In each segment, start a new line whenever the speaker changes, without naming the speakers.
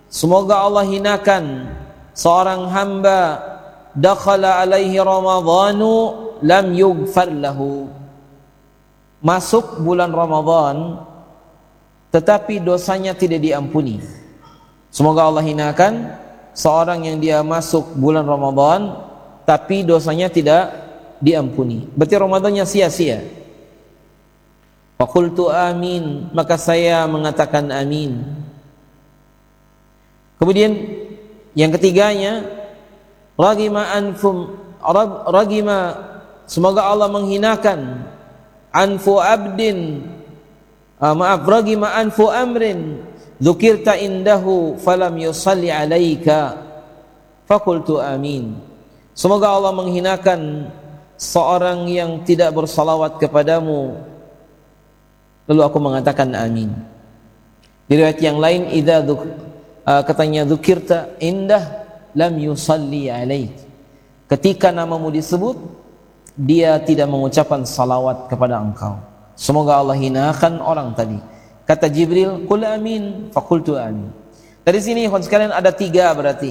semoga Allah hinakan seorang hamba dakhala alaihi ramadhanu lam yughfar lahu, masuk bulan Ramadan tetapi dosanya tidak diampuni. Semoga Allah hinakan seorang yang dia masuk bulan Ramadan tapi dosanya tidak diampuni, berarti Ramadannya sia-sia. Faqultu amin, maka saya mengatakan amin. Kemudian yang ketiganya, ragima, semoga Allah menghinakan anfu abdin, ragima anfu amrin dzukirta indahu falam yusalli alaika. Faqultu amin, semoga Allah menghinakan seorang yang tidak bersalawat kepadamu, lalu aku mengatakan amin. Di riwayat yang lain, katanya dzukirta indah lam yusalli alaik, ketika namamu disebut dia tidak mengucapkan salawat kepada engkau. Semoga Allah hinakan orang tadi. Kata Jibril, qul amin, faqultu amin. Dari sini ikhwan sekalian ada tiga, berarti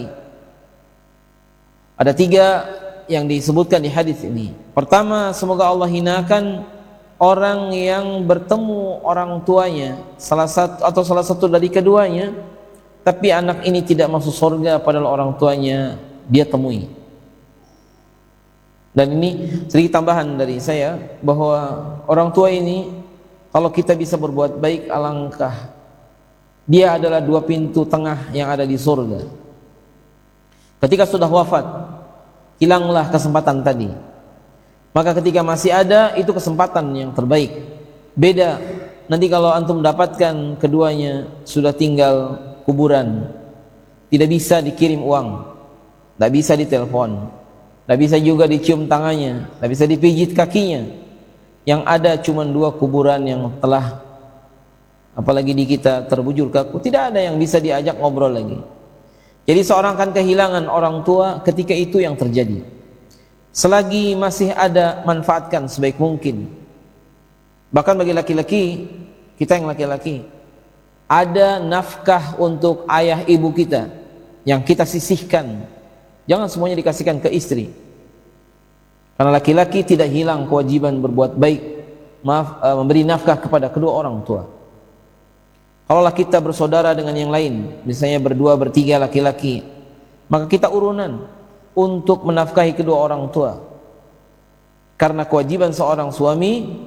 ada tiga yang disebutkan di hadis ini. Pertama, semoga Allah hinakan orang yang bertemu orang tuanya, salah satu dari keduanya, tapi anak ini tidak masuk surga padahal orang tuanya dia temui. Dan ini sedikit tambahan dari saya, bahwa orang tua ini kalau kita bisa berbuat baik, alangkah. Dia adalah dua pintu tengah yang ada di surga. Ketika sudah wafat, hilanglah kesempatan tadi. Maka ketika masih ada, itu kesempatan yang terbaik. Beda nanti kalau antum dapatkan keduanya sudah tinggal kuburan, tidak bisa dikirim uang, tidak bisa ditelepon, tidak bisa juga dicium tangannya, tidak bisa dipijit kakinya. Yang ada cuma dua kuburan yang telah, apalagi di kita, terbujur kaku. Tidak ada yang bisa diajak ngobrol lagi. Jadi seorang akan kehilangan orang tua ketika itu yang terjadi. Selagi masih ada, manfaatkan sebaik mungkin. Bahkan bagi laki-laki, kita yang laki-laki, ada nafkah untuk ayah ibu kita yang kita sisihkan. Jangan semuanya dikasihkan ke istri, karena laki-laki tidak hilang kewajiban berbuat baik, memberi nafkah kepada kedua orang tua. Kalaulah kita bersaudara dengan yang lain, misalnya berdua bertiga laki-laki, maka kita urunan untuk menafkahi kedua orang tua. Karena kewajiban seorang suami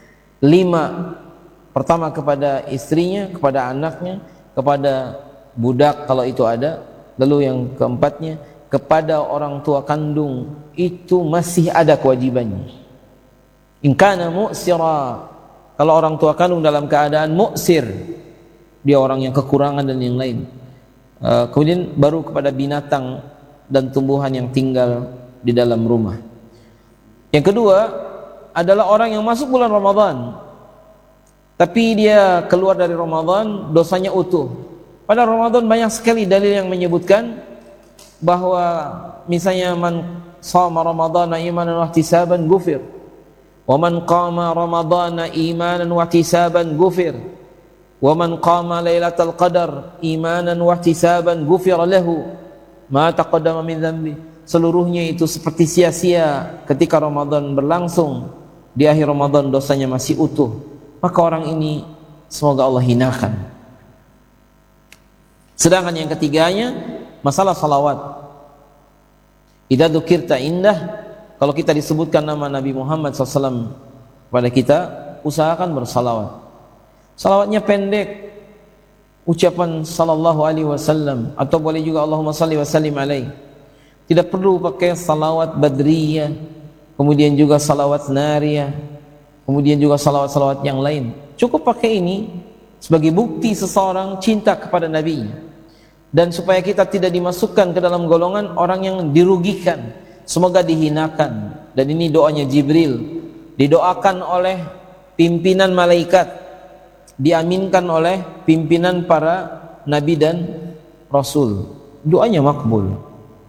5, pertama kepada istrinya, kepada anaknya, kepada budak kalau itu ada, lalu yang keempatnya kepada orang tua kandung, itu masih ada kewajibannya. In kana mu'sira, kalau orang tua kandung dalam keadaan mu'sir, dia orang yang kekurangan dan yang lain. Kemudian baru kepada binatang dan tumbuhan yang tinggal di dalam rumah. Yang kedua adalah orang yang masuk bulan Ramadan, tapi dia keluar dari Ramadan dosanya utuh. Pada Ramadan banyak sekali dalil yang menyebutkan bahwa misalnya man shoma ramadhana imanan wa ihtisaban ghufir, wa man qama ramadhana imanan wa ihtisaban ghufir, wa man qama lailatal qadar imanan wa ihtisaban ghufira lahu ma taqaddama min dhanbi. Seluruhnya itu seperti sia-sia ketika Ramadan berlangsung, di akhir Ramadan dosanya masih utuh. Maka orang ini semoga Allah hinakan. Sedangkan yang ketiganya, masalah salawat. Idza dzukirta indah, kalau kita disebutkan nama Nabi Muhammad SAW pada kita, usahakan bersalawat. Salawatnya pendek, ucapan sallallahu alaihi wasallam, atau boleh juga Allahumma salli wa sallim alaihi. Tidak perlu pakai salawat badriyah, kemudian juga salawat nariyah, kemudian juga salawat-salawat yang lain. Cukup pakai ini sebagai bukti seseorang cinta kepada Nabi, dan supaya kita tidak dimasukkan ke dalam golongan orang yang dirugikan, semoga dihinakan. Dan ini doanya Jibril, didoakan oleh pimpinan malaikat, diaminkan oleh pimpinan para nabi dan rasul. Doanya makbul.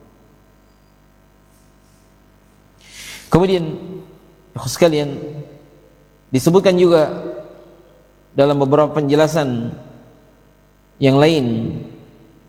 Kemudian sekalian, disebutkan juga dalam beberapa penjelasan yang lain